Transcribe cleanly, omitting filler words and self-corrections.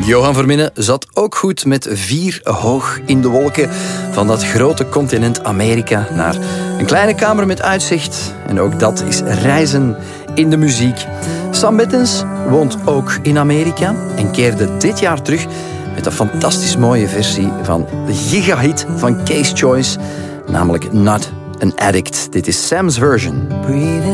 Johan Verminnen zat ook goed met 4 hoog in de wolken van dat grote continent Amerika naar een kleine kamer met uitzicht. En ook dat is reizen in de muziek. Sam Bettens woont ook in Amerika en keerde dit jaar terug met een fantastisch mooie versie van de gigahit van Case Choice, namelijk Not an Addict. Dit is Sam's version.